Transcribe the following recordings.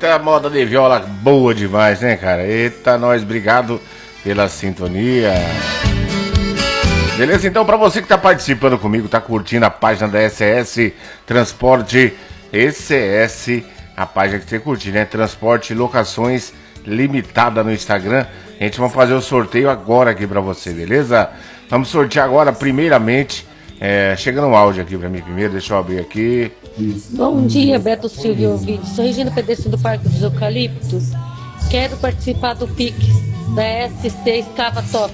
música moda de viola boa demais, né, cara? Eita, nós, obrigado pela sintonia. Beleza? Então, pra você que tá participando comigo, tá curtindo a página da ECS Transporte, ECS, a página que você curte, né? Transporte Locações Limitada no Instagram. A gente vai fazer o sorteio agora aqui pra você, beleza? Vamos sortear agora, primeiramente, chegando um áudio aqui pra mim primeiro, deixa eu abrir aqui. Bom dia, Beto Silva e ouvintes. Sou Regina Pedestre do Parque dos Eucaliptos. Quero participar do Pix da SC Escava Top.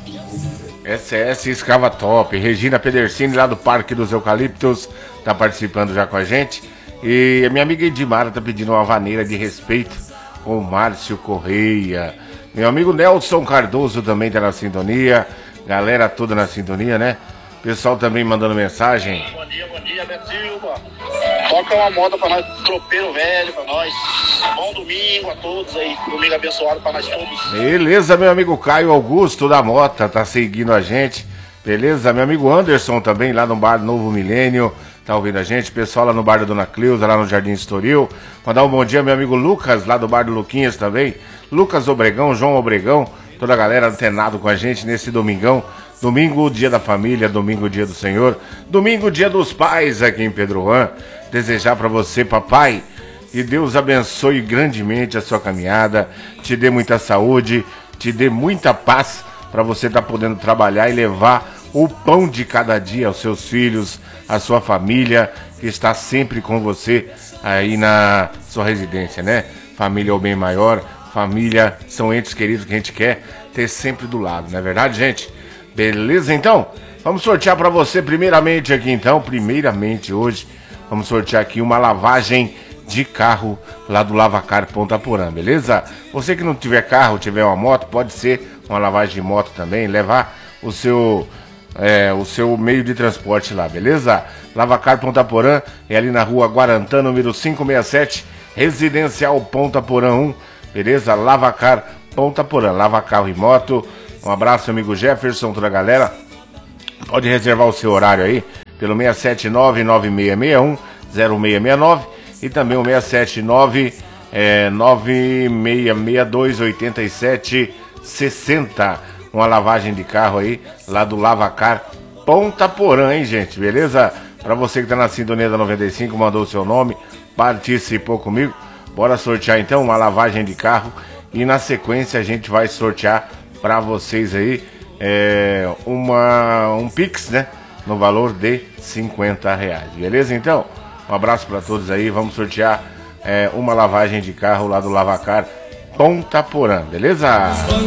SS Escava Top. Regina Pedercini, lá do Parque dos Eucaliptos, tá participando já com a gente. E a minha amiga Edmara tá pedindo uma vaneira de respeito com o Márcio Correia. Meu amigo Nelson Cardoso também tá na sintonia. Galera toda na sintonia, né? Pessoal também mandando mensagem. Bom dia, Beto Silva. Toca uma moda pra nós, tropeiro velho pra nós. Bom domingo a todos aí. Domingo abençoado pra nós todos. Beleza, meu amigo Caio Augusto da Mota tá seguindo a gente. Beleza, meu amigo Anderson também, lá no Bar Novo Milênio, tá ouvindo a gente. Pessoal lá no Bar da Dona Cleusa, lá no Jardim Estoril. Mandar um bom dia, meu amigo Lucas, lá do Bar do Luquinhas também. Lucas Obregão, João Obregão, toda a galera antenado com a gente nesse domingão. Domingo, dia da família, domingo, dia do Senhor, domingo, dia dos pais aqui em Pedro Juan. Desejar para você, papai, que Deus abençoe grandemente a sua caminhada, te dê muita saúde, te dê muita paz para você estar podendo trabalhar e levar o pão de cada dia aos seus filhos, à sua família, que está sempre com você aí na sua residência, né? Família é o bem maior, família são entes queridos que a gente quer ter sempre do lado, não é verdade, gente? Beleza, então? Vamos sortear para você primeiramente aqui, então. Primeiramente hoje, vamos sortear aqui uma lavagem de carro lá do Lavacar Ponta Porã, beleza? Você que não tiver carro, tiver uma moto, pode ser uma lavagem de moto também, levar o seu meio de transporte lá, beleza? Lavacar Ponta Porã é ali na rua Guarantã, número 567, Residencial Ponta Porã 1, beleza? Lavacar Ponta Porã, lava carro e moto. Um abraço, amigo Jefferson, toda a galera. Pode reservar o seu horário aí pelo 679-9661-0669 e também o 679-9662-8760. Uma lavagem de carro aí, lá do Lavacar Ponta Porã, hein, gente? Beleza? Pra você que tá na sintonia da 95, mandou o seu nome, participou comigo. Bora sortear então uma lavagem de carro e na sequência a gente vai sortear para vocês aí um Pix, né? No valor de R$50. Beleza? Então, um abraço para todos aí. Vamos sortear uma lavagem de carro lá do Lavacar Ponta Porã, beleza?